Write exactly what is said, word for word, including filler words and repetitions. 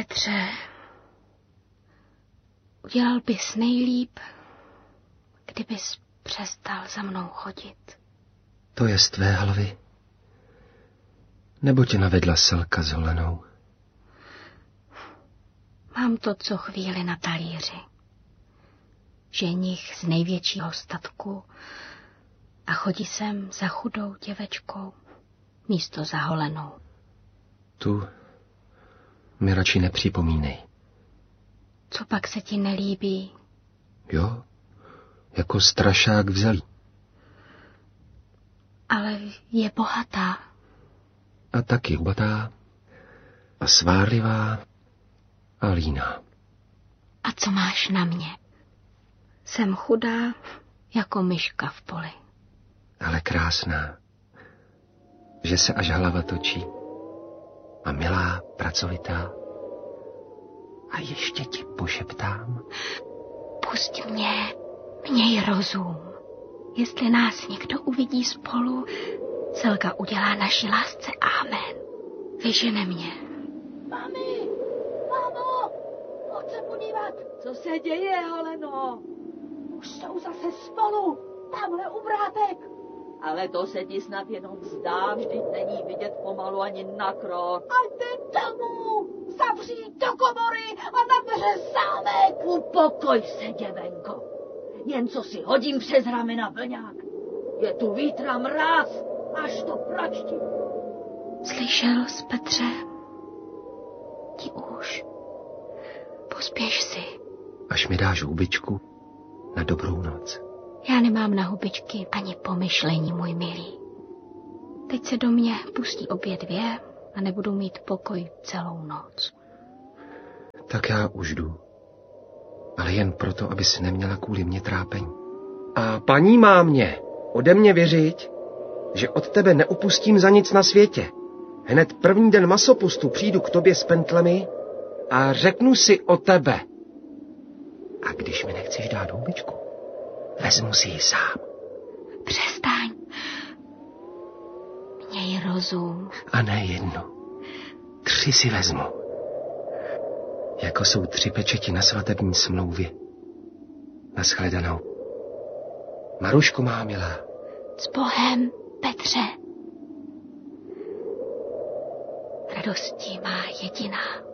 Petře, udělal bys nejlíp, kdybys přestal za mnou chodit. To je z tvé hlavy? Nebo tě navedla Selka s Holenou? Mám to co chvíli na talíři. Ženich z největšího statku a chodí sem za chudou děvečkou místo za Holenou. Tu mi radši nepřipomínej. Co pak se ti nelíbí? Jo, jako strašák vzalý. Ale je bohatá. A taky bohatá a svárlivá a líná. A co máš na mě? Jsem chudá jako myška v poli. Ale krásná, že se až hlava točí. A milá, pracovitá. A ještě ti pošeptám. Pusť mě, měj rozum. Jestli nás někdo uvidí spolu, Selka udělá naší lásce amen. Vyžene mě. Mami, mámo, pojď se podívat. Co se děje, Holeno? Už jsou zase spolu, tamhle u vrátek. Ale to se ti snad jenom zdá, vždyť není vidět pomalu ani na krok. A jde domů, zavřít do komory a na dveře zámek. Upokoj se, děvenko. Jen co si hodím přes ramena vlňák. Je tu vítr a mráz, až to pračtí. Slyšel jsi, Petře? Ti už. Pospěš si. Až mi dáš hubičku na dobrou noc. Já nemám na hubičky ani pomyšlení, můj milý. Teď se do mě pustí obě dvě a nebudu mít pokoj celou noc. Tak já už jdu. Ale jen proto, abys neměla kvůli mě trápení. A paní má mě ode mě věřit, že od tebe neupustím za nic na světě. Hned první den masopustu přijdu k tobě s pentlemi a řeknu si o tebe. A když mi nechceš dát hubičku, vezmu si ji sám. Přestaň. Měj rozum. A ne jednu. Tři si vezmu. Jako jsou tři pečeti na svatební smlouvě. Naschledanou. Maruško má milá. S Bohem, Petře. Radostí má jediná.